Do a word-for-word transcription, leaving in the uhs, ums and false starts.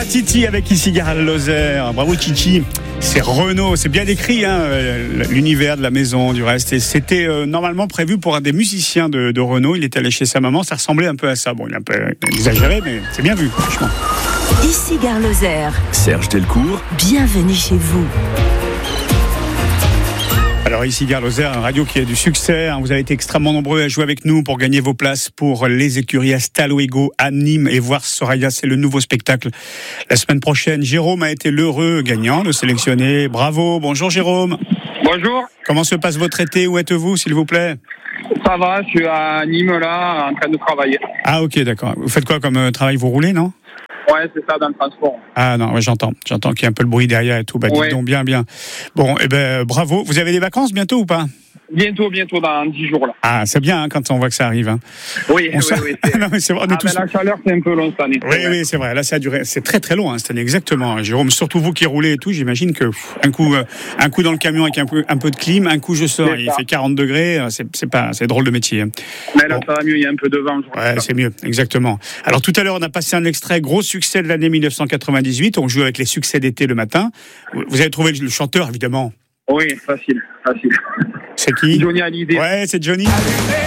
Titi avec ici Gare Lozère. Bravo Titi. C'est Renault, c'est bien décrit, hein, l'univers de la maison du reste. Et c'était euh, normalement prévu pour un des musiciens de, de Renault. Il était allé chez sa maman, ça ressemblait un peu à ça. Bon, il a un peu exagéré, mais c'est bien vu, franchement. Ici Gare Lozère. Serge Delcourt. Bienvenue chez vous. Alors ici Gare Lozère, un radio qui a du succès. Vous avez été extrêmement nombreux à jouer avec nous pour gagner vos places pour les écuries Hasta Luego à Nîmes et voir Soraya. C'est le nouveau spectacle la semaine prochaine. Jérôme a été l'heureux gagnant, le sélectionné. Bravo. Bonjour Jérôme. Bonjour. Comment se passe votre été? Où êtes-vous, s'il vous plaît? Ça va, je suis à Nîmes là, en train de travailler. Ah ok, d'accord. Vous faites quoi comme travail? Vous roulez, non? Ouais, c'est ça, dans le transport. Ah non, ouais, j'entends. J'entends qu'il y a un peu le bruit derrière et tout. Bah, ouais. Dites donc bien, bien. Bon, eh ben, bravo. Vous avez des vacances bientôt ou pas? Bientôt, bientôt, dans dix jours là. Ah, c'est bien hein, quand on voit que ça arrive. Hein. Oui, on oui, sa... oui. C'est... non, mais c'est vrai, on est ah, tous... ben, la chaleur, c'est un peu long cette année. Oui, oui, c'est vrai. Là, ça a duré. C'est très, très long hein, cette année, exactement. Jérôme, surtout vous qui roulez et tout, j'imagine que pff, un coup, euh, un coup dans le camion avec un peu, un peu de clim, un coup je sors, c'est il ça. fait quarante degrés. C'est, c'est pas, c'est drôle de métier. Hein. Mais là, bon. ça va mieux. Il y a un peu de vent. Ouais, c'est mieux, exactement. Alors tout à l'heure, on a passé un extrait gros succès de l'année dix-neuf cent quatre-vingt-dix-huit. On joue avec les succès d'été le matin. Vous avez trouvé le chanteur, évidemment. Oui, facile, facile. C'est qui? Johnny Hallyday. Ouais, c'est Johnny.